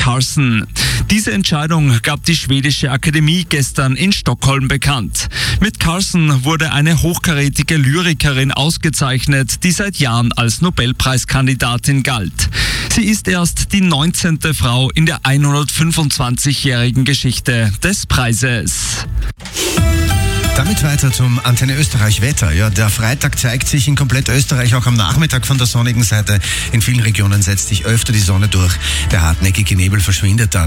Carson. Diese Entscheidung gab die schwedische Akademie gestern in Stockholm bekannt. Mit Carson wurde eine hochkarätige Lyrikerin ausgezeichnet, die seit Jahren als Nobelpreiskandidatin galt. Sie ist erst die 19. Frau in der 125-jährigen Geschichte des Preises. Damit weiter zum Antenne Österreich Wetter. Ja, der Freitag zeigt sich in komplett Österreich auch am Nachmittag von der sonnigen Seite. In vielen Regionen setzt sich öfter die Sonne durch. Der hartnäckige Nebel verschwindet dann.